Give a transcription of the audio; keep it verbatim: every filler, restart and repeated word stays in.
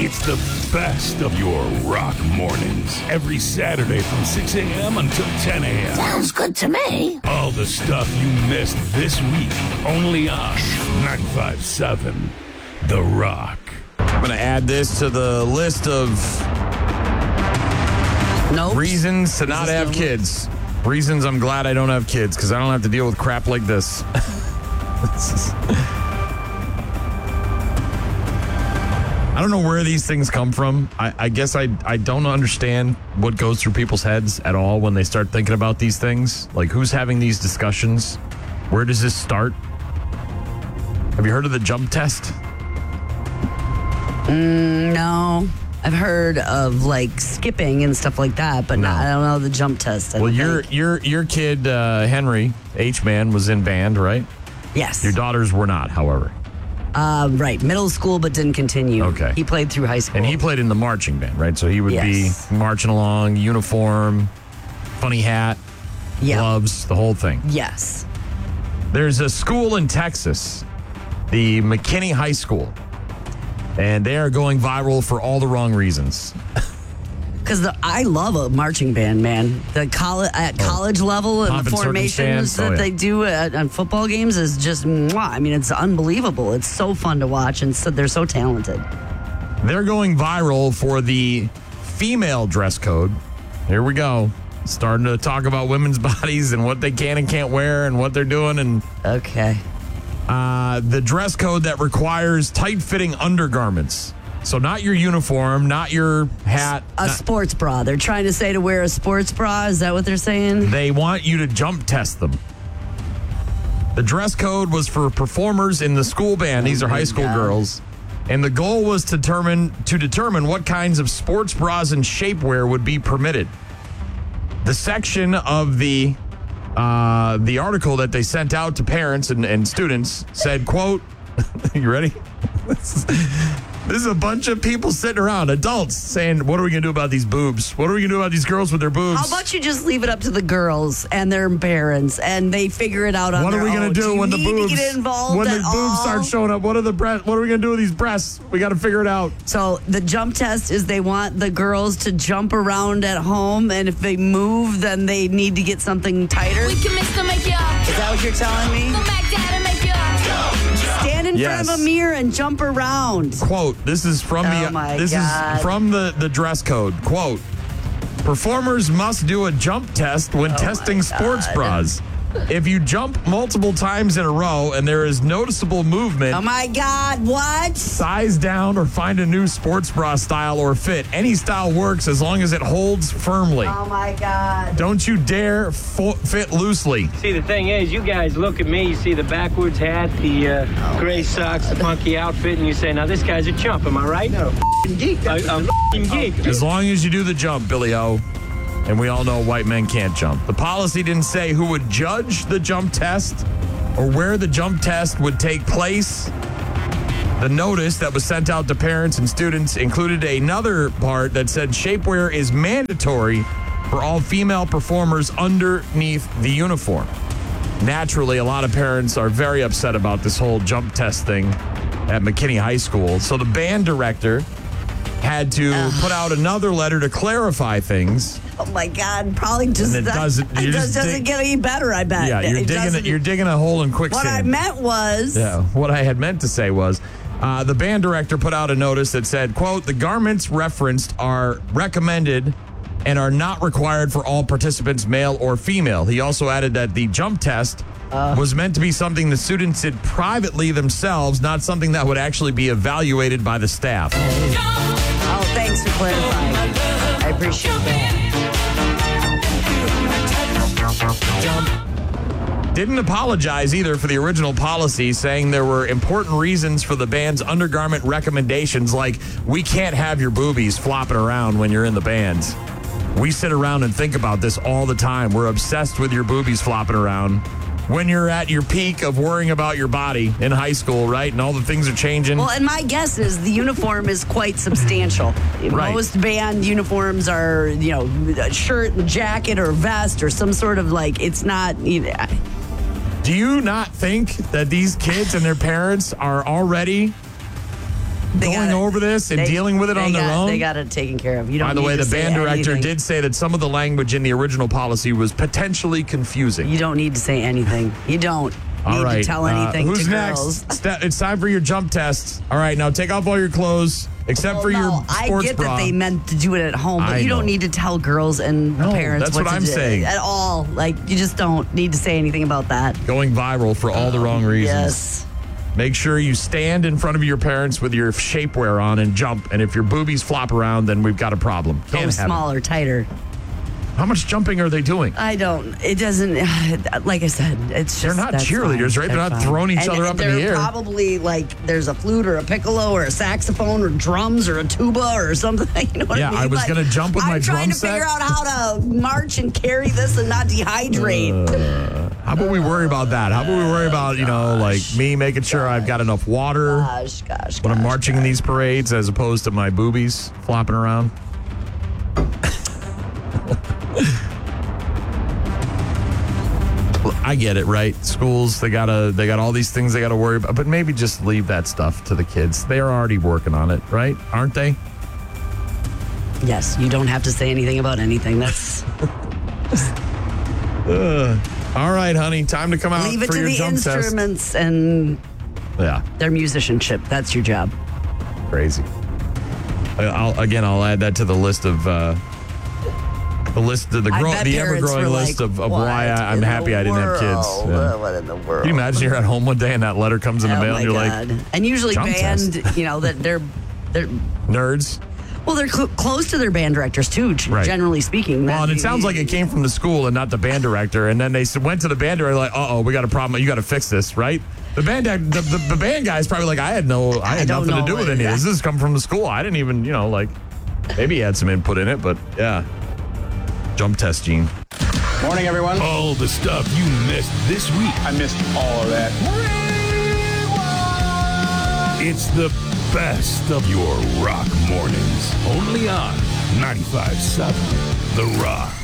It's the best of your rock mornings. Every Saturday from six a.m. until ten a.m. Sounds good to me. All the stuff you missed this week, only on ninety-five point seven The Rock. I'm going to add this to the list of nope. reasons to not have kids. Reasons I'm glad I don't have kids, because I don't have to deal with crap like this. This is... I don't know where these things come from. I, I guess I, I don't understand what goes through people's heads at all when they start thinking about these things. Like, who's having these discussions? Where does this start? Have you heard of the jump test? Mm, no. I've heard of, like, skipping and stuff like that, but No. not, I don't know the jump test. I Well, don't your think. your your kid, uh, Henry, H-Man, was in band, right? Yes. Your daughters were not, however. Uh, right. Middle school, but didn't continue. Okay. He played through high school. And he played in the marching band, right? So he would Yes. be marching along, uniform, funny hat, Yeah. gloves, the whole thing. Yes. There's a school in Texas, the McKinney High School, and they are going viral for all the wrong reasons. Because I love a marching band, man. The college at college level and Pomp the and formations circumstance. Oh, that yeah. they do at, on football games is just, mwah. I mean, it's unbelievable. It's so fun to watch, and so, they're so talented. They're going viral for the female dress code. Here we go. Starting to talk about women's bodies and what they can and can't wear and what they're doing. And Okay. uh, the dress code that requires tight-fitting undergarments. So not your uniform, not your hat. A not- sports bra. They're trying to say to wear a sports bra. Is that what they're saying? They want you to jump test them. The dress code was for performers in the school band. These are high school God. girls. And the goal was to determine, to determine what kinds of sports bras and shapewear would be permitted. The section of the uh, the article that they sent out to parents and, and students said, quote, you ready? This is, this is a bunch of people sitting around, adults, saying, what are we going to do about these boobs? What are we going to do about these girls with their boobs? How about you just leave it up to the girls and their parents, and they figure it out on What their are we own? gonna do you when the need boobs to get involved when the at boobs all? start showing up? What are the breasts? What are we gonna do with these breasts? We got to figure it out. So the jump test is they want the girls to jump around at home, and if they move, then they need to get something tighter. We can mix to make ya. Is that what you're telling me? Go back down and make ya. Stand in Yes. front of a mirror and jump around. Quote: This is from Oh the my this God. is from the the dress code. Quote: Performers must do a jump test when testing my sports God. bras. If you jump multiple times in a row and there is noticeable movement, Oh my God, what? size down or find a new sports bra style or fit. Any style works as long as it holds firmly. Oh my God. Don't you dare fo- fit loosely. See, the thing is, you guys look at me, you see the backwards hat, the uh, gray socks, the funky outfit, and you say, now this guy's a chump, am I right? No, f***ing geek. I, I'm a f***ing geek. As long as you do the jump, Billy O. And we all know white men can't jump. The policy didn't say who would judge the jump test or where the jump test would take place. The notice that was sent out to parents and students included another part that said shapewear is mandatory for all female performers underneath the uniform. Naturally, a lot of parents are very upset about this whole jump test thing at McKinney High School. So the band director had to Ugh. put out another letter to clarify things. Oh my God, probably just And it that- doesn't- it you just just doesn't dig- get any better, I bet. Yeah, you're It digging doesn't- it, you're digging a hole in quicksand. What I meant was, Yeah, what I had meant to say was uh, the band director put out a notice that said, quote, the garments referenced are recommended and are not required for all participants, male or female. He also added that the jump test Uh. was meant to be something the students did privately themselves, not something that would actually be evaluated by the staff. oh, thanks for clarifying. I appreciate that. Didn't apologize either for the original policy, saying there were important reasons for the band's undergarment recommendations, like we can't have your boobies flopping around when you're in the band. We sit around and think about this all the time. We're obsessed with your boobies flopping around. When you're at your peak of worrying about your body in high school, right? And all the things are changing. Well, and my guess is the uniform is quite substantial. Right. Most band uniforms are, you know, a shirt and jacket or vest or some sort of like, it's not, you know, Do you not think that these kids and their parents are already They going got it. over this and They- dealing with it they on their got- own? They got it taken care of. You don't By the need way, to the say band director anything. did say that some of the language in the original policy was potentially confusing. You don't need to say anything. You don't All need right. to tell uh, anything who's to next? girls. Ste- it's time for your jump test. All right, now take off all your clothes except Well, for no, your I sports get bra. that they meant to do it at home, but I you know. don't need to tell girls and No, parents that's what, what to I'm do saying. at all. Like, you just don't need to say anything about that. Going viral for all the wrong reasons. Yes. Make sure you stand in front of your parents with your shapewear on and jump. And if your boobies flop around, then we've got a problem. Can't Go have it. smaller, tighter. How much jumping are they doing? I don't. It doesn't. Like I said, it's just. They're not that's cheerleaders, fine. right? They're not fine. throwing each And other up in the they're air. Probably like there's a flute or a piccolo or a saxophone or drums or a tuba or something. You know what Yeah, I mean? I was Like, gonna jump with I'm my trying drum to set. figure out how to march and carry this and not dehydrate. How about we worry about that? How about we worry about, you know, like me making sure I've got enough water gosh, gosh, when I'm gosh, marching in these parades as opposed to my boobies flopping around? I get it, right? Schools, they gotta, they got all these things they gotta worry about, but maybe just leave that stuff to the kids. They are already working on it, right? Aren't they? Yes, you don't have to say anything about anything. That's All right, honey, time to come out leave it for to your the jump test. instruments and Yeah, their musicianship. That's your job. crazy. I- I'll, again, I'll add that to the list of uh, the list of the, I grow, bet the parents ever-growing were list like, of, of "What why I, I'm in happy the I didn't have kids. world? Yeah. What in the world? Can you imagine you're at home one day and that letter comes in the Oh mail my and you're God. like, and usually jump band, test. you know, that they're they're nerds? well, they're cl- close to their band directors too. g- Right. Generally speaking. Well, and That- it sounds like it came from the school and not the band director. And then they s- went to the band director like, uh-oh, we got a problem. You got to fix this, right? The band di- the, the, the band guy's probably like, I had no, I had I don't nothing to know do with what- any of this. This has come from the school. I didn't even, you know, like, maybe he had some input in it, but yeah. Jump test, Gene. Morning, everyone. All the stuff you missed this week. I missed all of that. It's the best of your rock mornings. Only on ninety-five point seven The Rock.